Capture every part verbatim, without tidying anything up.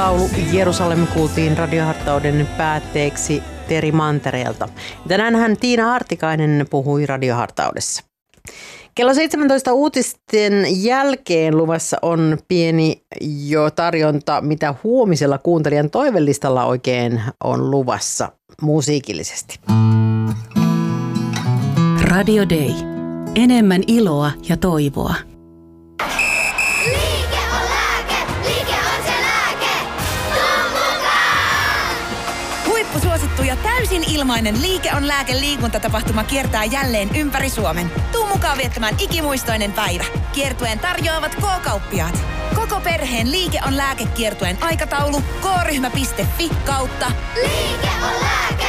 Laulu Jerusalem kuultiin radiohartauden päätteeksi Teri Mantereelta. Tänäänhän Tiina Hartikainen puhui radiohartaudessa. Kello seitsemäntoista uutisten jälkeen luvassa on pieni jo tarjonta, mitä huomisella kuuntelijan toivellistalla oikein on luvassa musiikillisesti. Radio Day. Enemmän iloa ja toivoa. Liike on lääke, liike on se lääke. Tuu mukaan! Huippusuosittu ja täysin ilmainen Liike on lääke -liikuntatapahtuma kiertää jälleen ympäri Suomen. Tuu mukaan viettämään ikimuistoinen päivä. Kiertueen tarjoavat K-kauppiaat. Koko perheen Liike on lääke -kiertueen aikataulu k-ryhmä piste fi kautta Liike on lääke.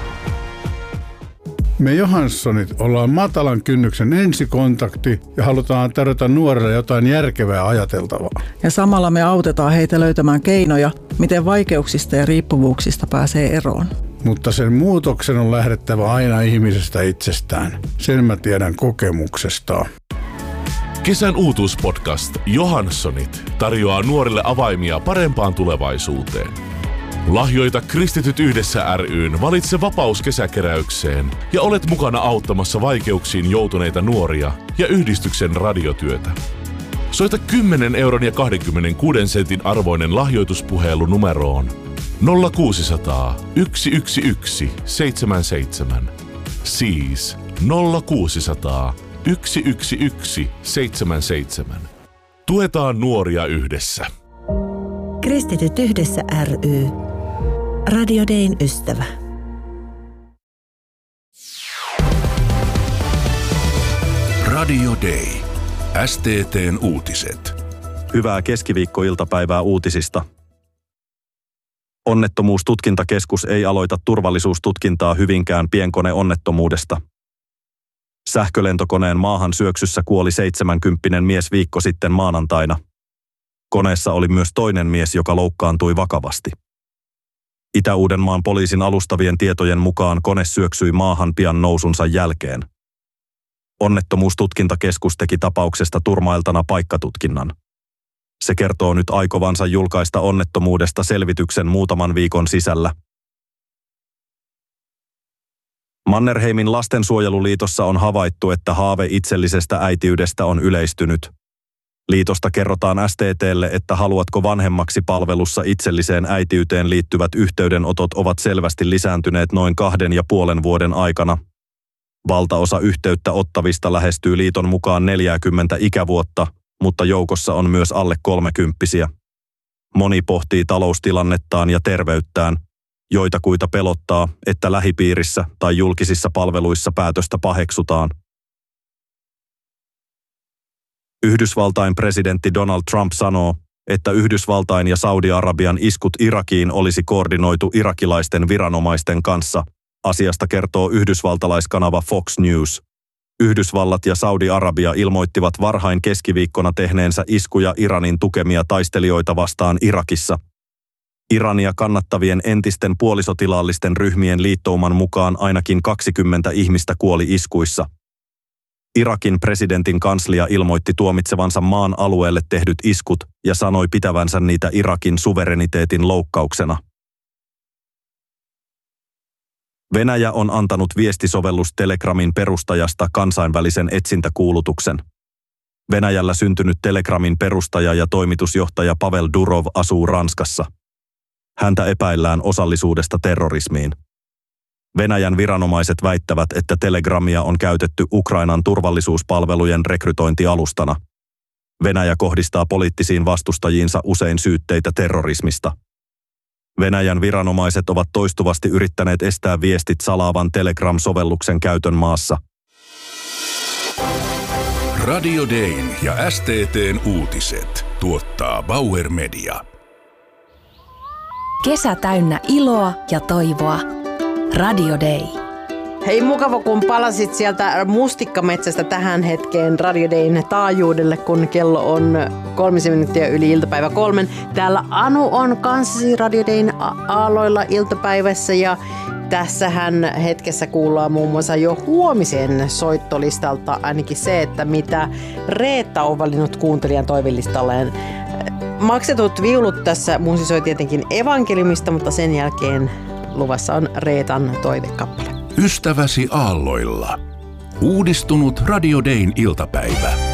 Me Johanssonit ollaan matalan kynnyksen ensikontakti ja halutaan tarjota nuorille jotain järkevää ajateltavaa. Ja samalla me autetaan heitä löytämään keinoja, miten vaikeuksista ja riippuvuuksista pääsee eroon. Mutta sen muutoksen on lähdettävä aina ihmisestä itsestään. Sen mä tiedän kokemuksesta. Kesän uutuuspodcast Johanssonit tarjoaa nuorille avaimia parempaan tulevaisuuteen. Lahjoita Kristityt yhdessä ry:n Valitse vapaus -kesäkeräykseen ja olet mukana auttamassa vaikeuksiin joutuneita nuoria ja yhdistyksen radiotyötä. Soita kymmenen euron ja kaksikymmentäkuusi sentin arvoinen lahjoituspuhelu numeroon nolla kuusi nolla nolla yksi yksi yksi seitsemän seitsemän. Siis nolla kuusi nolla nolla yksi yksi yksi seitsemän seitsemän. Tuetaan nuoria yhdessä. Kristityt yhdessä ry. Radio Dayn ystävä. Radio Day. S T T:n uutiset. Hyvää keskiviikkoiltapäivää uutisista. Onnettomuustutkintakeskus ei aloita turvallisuustutkintaa Hyvinkään pienkoneonnettomuudesta. Sähkölentokoneen maahan syöksyssä kuoli seitsemänkymppinen mies viikko sitten maanantaina. Koneessa oli myös toinen mies, joka loukkaantui vakavasti. Itä-Uudenmaan poliisin alustavien tietojen mukaan kone syöksyi maahan pian nousunsa jälkeen. Onnettomuustutkintakeskus teki tapauksesta turmailtana paikkatutkinnan. Se kertoo nyt aikovansa julkaista onnettomuudesta selvityksen muutaman viikon sisällä. Mannerheimin lastensuojeluliitossa on havaittu, että haave itsellisestä äitiydestä on yleistynyt. Liitosta kerrotaan S T T:lle, että haluatko vanhemmaksi -palvelussa itselliseen äitiyteen liittyvät yhteydenotot ovat selvästi lisääntyneet noin kahden ja puolen vuoden aikana. Valtaosa yhteyttä ottavista lähestyy liiton mukaan neljäkymmentä ikävuotta, mutta joukossa on myös alle kolmekymppisiä. Moni pohtii taloustilannettaan ja terveyttään. Joitakuita pelottaa, että lähipiirissä tai julkisissa palveluissa päätöstä paheksutaan. Yhdysvaltain presidentti Donald Trump sanoo, että Yhdysvaltain ja Saudi-Arabian iskut Irakiin olisi koordinoitu irakilaisten viranomaisten kanssa. Asiasta kertoo yhdysvaltalaiskanava Fox News. Yhdysvallat ja Saudi-Arabia ilmoittivat varhain keskiviikkona tehneensä iskuja Iranin tukemia taistelijoita vastaan Irakissa. Irania kannattavien entisten puolisotilaallisten ryhmien liittouman mukaan ainakin kaksikymmentä ihmistä kuoli iskuissa. Irakin presidentin kanslia ilmoitti tuomitsevansa maan alueelle tehdyt iskut ja sanoi pitävänsä niitä Irakin suvereniteetin loukkauksena. Venäjä on antanut viestisovellus Telegramin perustajasta kansainvälisen etsintäkuulutuksen. Venäjällä syntynyt Telegramin perustaja ja toimitusjohtaja Pavel Durov asuu Ranskassa. Häntä epäillään osallisuudesta terrorismiin. Venäjän viranomaiset väittävät, että Telegramia on käytetty Ukrainan turvallisuuspalvelujen rekrytointialustana. Venäjä kohdistaa poliittisiin vastustajiinsa usein syytteitä terrorismista. Venäjän viranomaiset ovat toistuvasti yrittäneet estää viestit salaavan Telegram-sovelluksen käytön maassa. Radio Dayn ja S T T:n uutiset tuottaa Bauer Media. Kesä täynnä iloa ja toivoa. Radio Day. Hei, mukava kun palasit sieltä mustikkametsästä tähän hetkeen Radio Dayn taajuudelle, kun kello on kolmisen minuuttia yli iltapäivä kolmen. Täällä Anu on kanssasi Radio Dayn aloilla iltapäivässä ja tässähän hetkessä kuullaan muun muassa jo huomisen soittolistalta ainakin se, että mitä Reetta on valinnut kuuntelijan toivelistalleen. maksetut viulut tässä musisoi tietenkin evankeliumista, mutta sen jälkeen luvassa on Reetan toivekappale. Ystäväsi aalloilla. Uudistunut Radio Dayn iltapäivä.